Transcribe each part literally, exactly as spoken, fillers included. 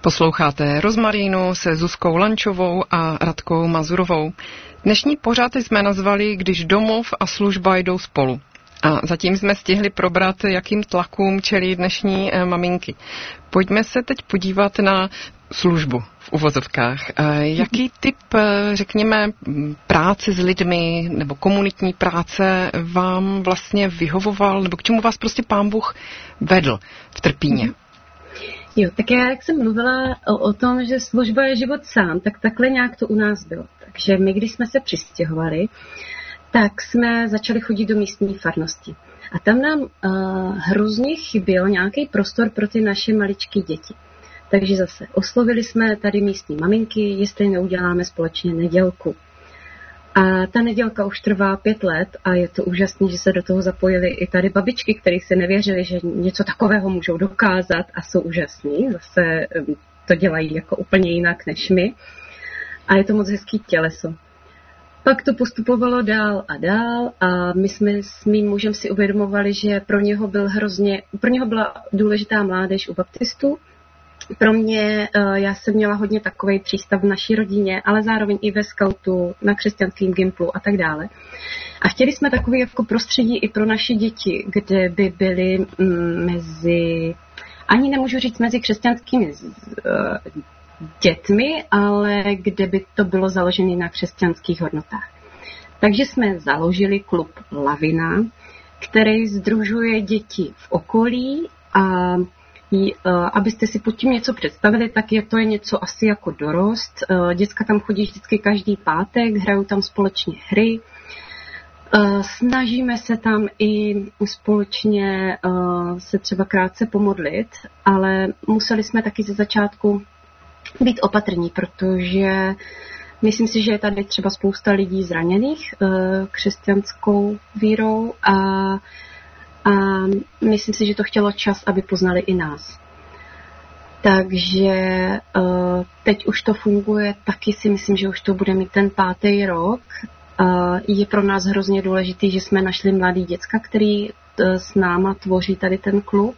Posloucháte Rozmarínu se Zuzkou Lančovou a Radkou Mazurovou. Dnešní pořad jsme nazvali Když domov a služba jdou spolu. A zatím jsme stihli probrat, jakým tlakům čelí dnešní maminky. Pojďme se teď podívat na službu v uvozovkách. Jaký typ, řekněme, práce s lidmi nebo komunitní práce vám vlastně vyhovoval, nebo k čemu vás prostě Pán Bůh vedl v Trpíně? Jo, tak já, jak jsem mluvila o, o tom, že služba je život sám, tak takhle nějak to u nás bylo. Takže my, když jsme se přistěhovali, tak jsme začali chodit do místní farnosti. A tam nám uh, hrozně chyběl nějaký prostor pro ty naše maličké děti. Takže zase oslovili jsme tady místní maminky, jestli neuděláme společně nedělku. A ta nedělka už trvá pět let a je to úžasné, že se do toho zapojily i tady babičky, které si nevěřily, že něco takového můžou dokázat a jsou úžasní. Zase to dělají jako úplně jinak než my. A je to moc hezký těleso. Pak to postupovalo dál a dál a my jsme s mým mužem si uvědomovali, že pro něho byl hrozně, pro něho byla důležitá mládež u baptistů. Pro mě, já jsem měla hodně takovej přístav v naší rodině, ale zároveň i ve skautu, na křesťanském gymplu a tak dále. A chtěli jsme takový jako prostředí i pro naše děti, kde by byly mezi, ani nemůžu říct mezi křesťanskými dětmi, ale kde by to bylo založené na křesťanských hodnotách. Takže jsme založili klub Lavina, který sdružuje děti v okolí a abyste si pod tím něco představili, tak je to je něco asi jako dorost. Děcka tam chodí vždycky každý pátek, hrajou tam společně hry. Snažíme se tam i společně se třeba krátce pomodlit, ale museli jsme taky ze začátku být opatrní, protože myslím si, že je tady třeba spousta lidí zraněných křesťanskou vírou a A myslím si, že to chtělo čas, aby poznali i nás. Takže uh, teď už to funguje, taky si myslím, že už to bude mít ten pátý rok. Uh, je pro nás hrozně důležitý, že jsme našli mladý děcka, který uh, s náma tvoří tady ten klub.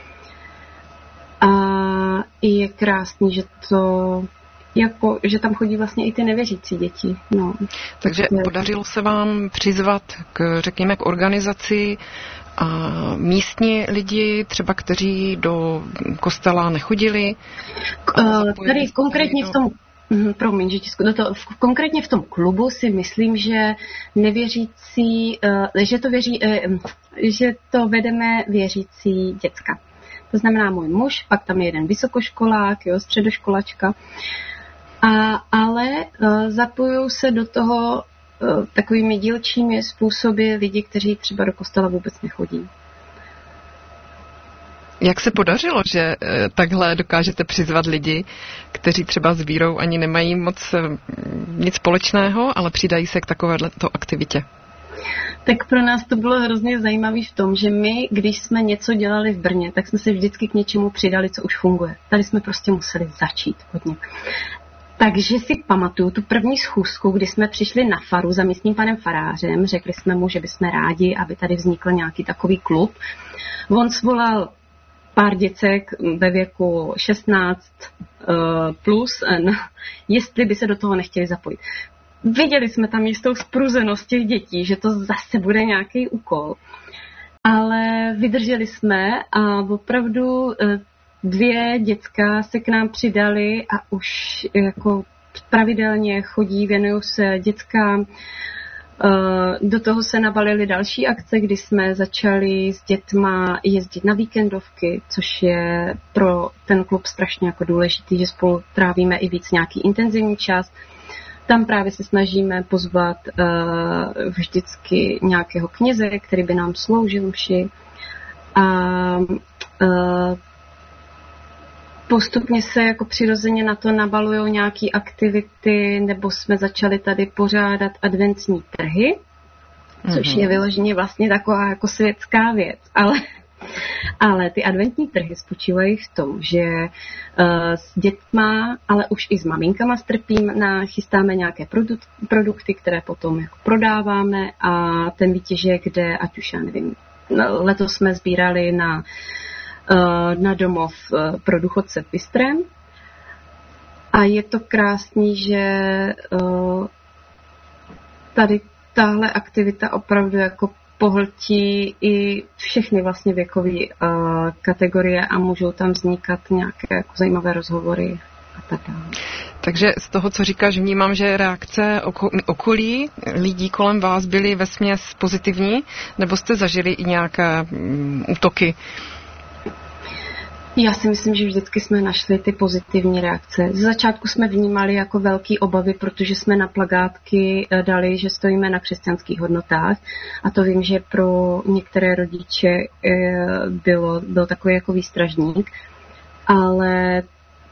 A je krásný, že to... Jako, že tam chodí vlastně i ty nevěřící děti. No. Takže podařilo se vám přizvat k, řekněme, k organizaci a místní lidi, třeba kteří do kostela nechodili? Uh, tady konkrétně v tom, promiň, že do toho, v, konkrétně v tom klubu si myslím, že nevěřící, uh, že to věří, uh, že to vedeme věřící děcka. To znamená můj muž, pak tam je jeden vysokoškolák, jo, středoškolačka. A, ale uh, zapojují se do toho uh, takovými dílčími způsoby lidi, kteří třeba do kostela vůbec nechodí. Jak se podařilo, že uh, takhle dokážete přizvat lidi, kteří třeba s vírou ani nemají moc uh, nic společného, ale přidají se k takovéto aktivitě? Tak pro nás to bylo hrozně zajímavé v tom, že my, když jsme něco dělali v Brně, tak jsme se vždycky k něčemu přidali, co už funguje. Tady jsme prostě museli začít hodně. Takže si pamatuju tu první schůzku, kdy jsme přišli na faru za místním panem farářem, řekli jsme mu, že bychom rádi, aby tady vznikl nějaký takový klub. On svolal pár děcek ve věku šestnáct plus, jestli by se do toho nechtěli zapojit. Viděli jsme tam jistou spruzenost těch dětí, že to zase bude nějaký úkol. Ale vydrželi jsme a opravdu dvě děcka se k nám přidali a už jako pravidelně chodí, věnují se dětskám. Do toho se nabalily další akce, kdy jsme začali s dětma jezdit na víkendovky, což je pro ten klub strašně jako důležitý, že spolu trávíme i víc nějaký intenzivní čas. Tam právě se snažíme pozvat uh, vždycky nějakého kněze, který by nám sloužil mši. A uh, postupně se jako přirozeně na to nabalujou nějaké aktivity, nebo jsme začali tady pořádat adventní trhy, mm-hmm. což je vyloženě vlastně taková jako světská věc, ale... Ale ty adventní trhy spočívají v tom, že uh, s dětma, ale už i s maminkama s Trpím chystáme nějaké produk- produkty, které potom jako prodáváme a ten výtěžek jde, ať už já nevím, letos jsme sbírali na, uh, na domov uh, pro důchodce v Bystrém A je to krásný, že uh, tady tahle aktivita opravdu jako pohltí i všechny vlastně věkové uh, kategorie a můžou tam vznikat nějaké jako zajímavé rozhovory a tak dále. Takže z toho, co říkáš, vnímám, že reakce okolí lidí kolem vás byly vesměs pozitivní, nebo jste zažili i nějaké um, útoky? Já si myslím, že vždycky jsme našli ty pozitivní reakce. Z začátku jsme vnímali jako velký obavy, protože jsme na plakátky dali, že stojíme na křesťanských hodnotách. A to vím, že pro některé rodiče bylo, byl takový jako výstražník. Ale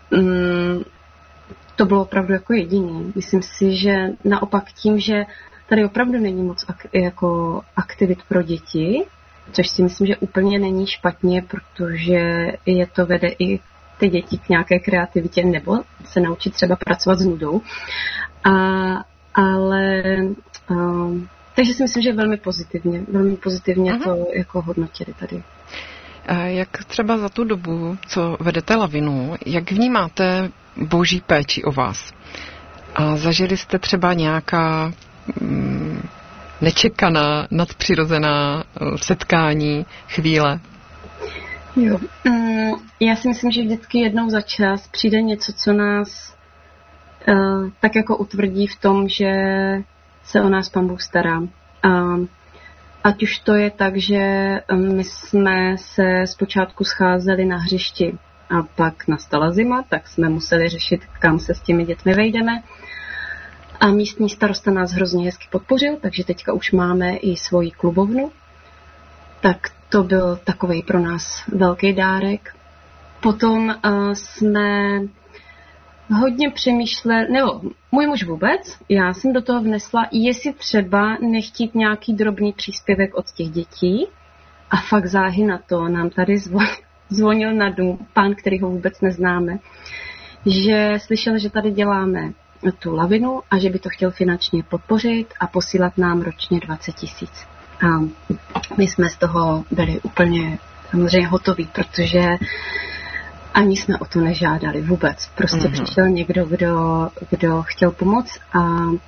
mm, to bylo opravdu jako jediný. Myslím si, že naopak tím, že tady opravdu není moc ak- jako aktivit pro děti, což si myslím, že úplně není špatně, protože je to vede i ty děti k nějaké kreativitě nebo se naučit třeba pracovat s nudou. A, ale um, takže si myslím, že velmi pozitivně, velmi pozitivně Aha. to jako hodnotili tady. Jak třeba za tu dobu, co vedete Lavinu, jak vnímáte boží péči o vás? A zažili jste třeba nějaká mm, nečekaná, nadpřirozená setkání, chvíle? Jo. Mm, já si myslím, že vždycky jednou za čas přijde něco, co nás uh, tak jako utvrdí v tom, že se o nás Pán Bůh stará. Uh, ať už to je tak, že my jsme se zpočátku scházeli na hřišti a pak nastala zima, tak jsme museli řešit, kam se s těmi dětmi vejdeme. A místní starosta nás hrozně hezky podpořil, takže teďka už máme i svoji klubovnu. Tak to byl takovej pro nás velký dárek. Potom uh, jsme hodně přemýšleli, nebo můj muž vůbec, já jsem do toho vnesla, jestli třeba nechtít nějaký drobný příspěvek od těch dětí. A fakt záhy na to nám tady zvonil na dům pán, který ho vůbec neznáme, že slyšel, že tady děláme tu Lavinu a že by to chtěl finančně podpořit a posílat nám ročně dvacet tisíc. A my jsme z toho byli úplně samozřejmě hotoví, protože ani jsme o to nežádali vůbec. Prostě mm-hmm. přišel někdo, kdo, kdo chtěl pomoct a,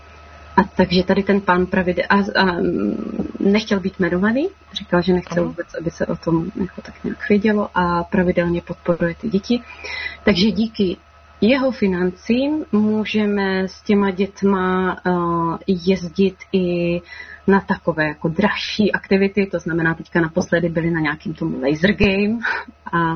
a takže tady ten pán pravidel a, a nechtěl být jmenovaný, říkal, že nechtěl vůbec, aby se o tom jako tak nějak vědělo a pravidelně podporuje ty děti. Takže díky jeho financím můžeme s těma dětma uh, jezdit i na takové jako dražší aktivity, to znamená teďka naposledy byli na nějakým tomu laser game a,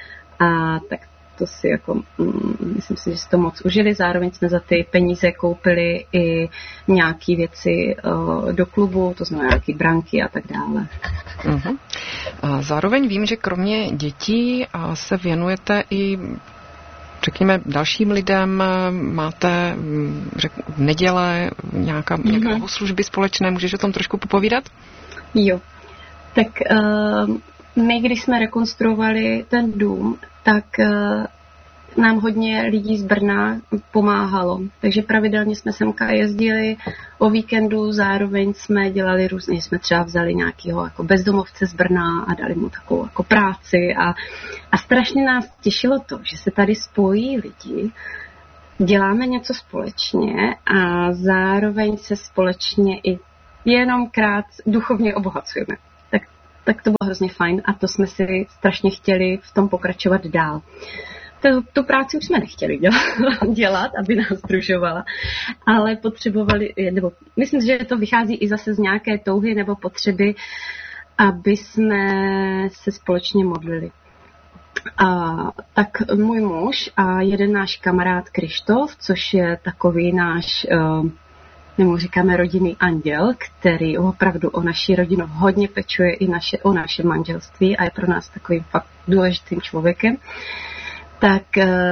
a tak to si jako, mm, myslím si, že si to moc užili, zároveň jsme za ty peníze koupili i nějaké věci uh, do klubu, to znamená nějaké branky a tak dále. Uh-huh. A zároveň vím, že kromě dětí se věnujete i řekněme dalším lidem, máte řek, v neděle nějaká, mm-hmm. nějaké služby společné, můžeš o tom trošku popovídat? Jo, tak uh, my, když jsme rekonstruovali ten dům, tak uh, nám hodně lidí z Brna pomáhalo, takže pravidelně jsme semka jezdili o víkendu, zároveň jsme dělali různě, jsme třeba vzali nějakého jako bezdomovce z Brna a dali mu takovou jako práci a, a strašně nás těšilo to, že se tady spojí lidi, děláme něco společně a zároveň se společně i jenom krát duchovně obohacujeme. Tak, tak to bylo hrozně fajn a to jsme si strašně chtěli v tom pokračovat dál. Tu, tu práci už jsme nechtěli dělat, dělat, aby nás združovala, ale potřebovali, nebo myslím, že to vychází i zase z nějaké touhy nebo potřeby, aby jsme se společně modlili. A tak můj muž a jeden náš kamarád Krištof, což je takový náš, nebo říkáme rodinný anděl, který opravdu o naší rodinu hodně pečuje i naše, o naše manželství a je pro nás takovým fakt důležitým člověkem, tak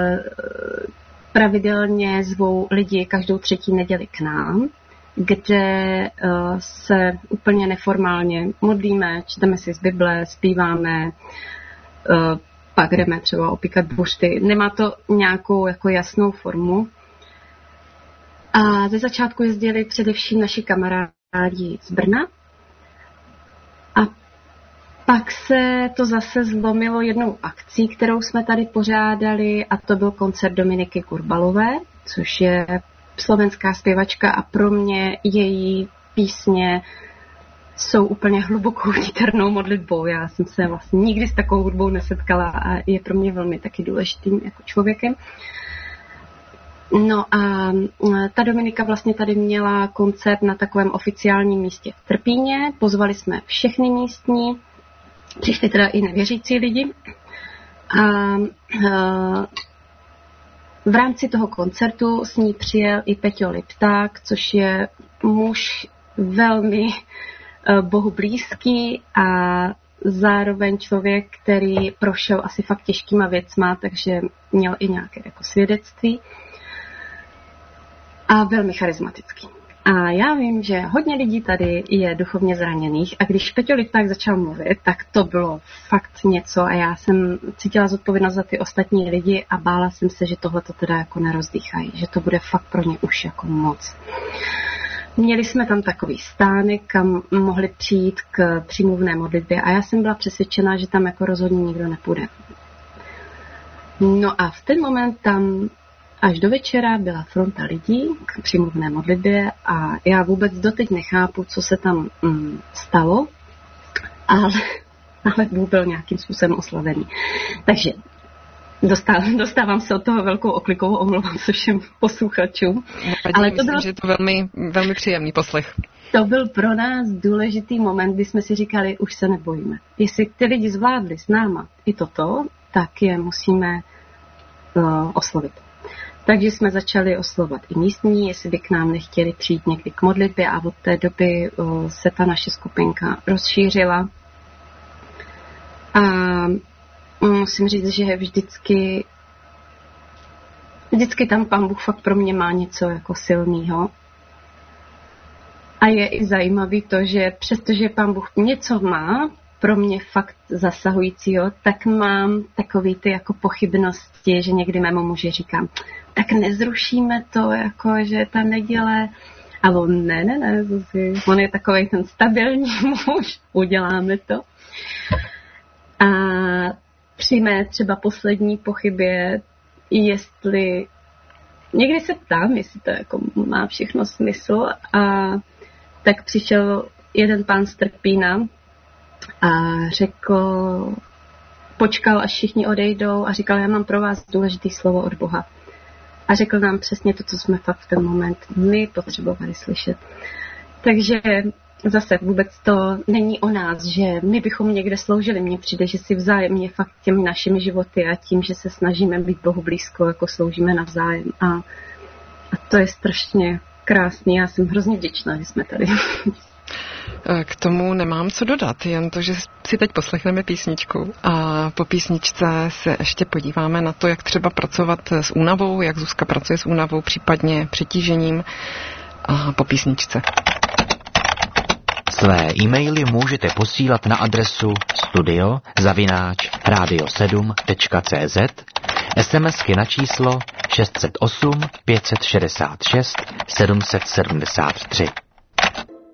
pravidelně zvou lidi každou třetí neděli k nám, kde se úplně neformálně modlíme, čteme si z Bible, zpíváme, pak jdeme třeba opíkat buřty. Nemá to nějakou jako jasnou formu. A ze začátku jezdili především naši kamarádi z Brna. A pak se to zase zlomilo jednou akcí, kterou jsme tady pořádali, a to byl koncert Dominiky Kurbalové, což je slovenská zpěvačka a pro mě její písně jsou úplně hlubokou vniternou modlitbou. Já jsem se vlastně nikdy s takovou hudbou nesetkala a je pro mě velmi taky důležitým jako člověkem. No a ta Dominika vlastně tady měla koncert na takovém oficiálním místě v Trpíně. Pozvali jsme všechny místní, přišli teda i nevěřící lidi. A, a v rámci toho koncertu s ní přijel i Peťo Lipták, což je muž velmi Bohu blízký a zároveň člověk, který prošel asi fakt těžkýma věcma, takže měl i nějaké jako svědectví. A velmi charismatický. A já vím, že hodně lidí tady je duchovně zraněných a když Peťo Lipták začal mluvit, tak to bylo fakt něco a já jsem cítila zodpovědnost za ty ostatní lidi a bála jsem se, že tohle to teda jako nerozdýchají, že to bude fakt pro ně už jako moc. Měli jsme tam takový stánek, kam mohli přijít k přímluvné modlitbě a já jsem byla přesvědčena, že tam jako rozhodně nikdo nepůjde. No a v ten moment tam až do večera byla fronta lidí k přímluvné modlitbě a já vůbec doteď nechápu, co se tam mm, stalo, ale, ale Bůh byl nějakým způsobem oslavený. Takže dostávám, dostávám se od toho velkou oklikovou, omlouvám se všem posluchačům. Ale to myslím, bylo, že je to velmi, velmi příjemný poslech. To byl pro nás důležitý moment, kdy jsme si říkali, už se nebojíme. Jestli ty lidi zvládli s náma i toto, tak je musíme uh, oslovit. Takže jsme začali oslovovat i místní, jestli by k nám nechtěli přijít někdy k modlitbě a od té doby uh, se ta naše skupinka rozšířila. A musím říct, že vždycky vždycky tam Pán Bůh fakt pro mě má něco jako silného. A je i zajímavý to, že přestože Pán Bůh něco má pro mě fakt zasahujícího, tak mám takový ty jako pochybnosti, že někdy mému muži říkám, tak nezrušíme to, jako že ta neděle. A on, ne, ne, ne, Zuzi. On je takovej ten stabilní muž, uděláme to. A při mé třeba poslední pochybě, jestli, někdy se ptám, jestli to jako má všechno smysl, a tak přišel jeden pán z Trpína a řekl, počkal, až všichni odejdou a říkal, já mám pro vás důležitý slovo od Boha. A řekl nám přesně to, co jsme fakt v ten moment my potřebovali slyšet. Takže zase vůbec to není o nás, že my bychom někde sloužili. Mně přijde, že si vzájemně fakt těmi našimi životy a tím, že se snažíme být Bohu blízko, jako sloužíme navzájem. A, a to je strašně krásný. Já jsem hrozně vděčná, že jsme tady. K tomu nemám co dodat, jen to, že si teď poslechneme písničku a po písničce se ještě podíváme na to, jak třeba pracovat s únavou, jak Zuzka pracuje s únavou, případně přetížením, a po písničce. Své e-maily můžete posílat na adresu studio zavináč radio sedm tečka cé zet, SMSky na číslo šest set osm pět set šedesát šest sedm set sedmdesát tři.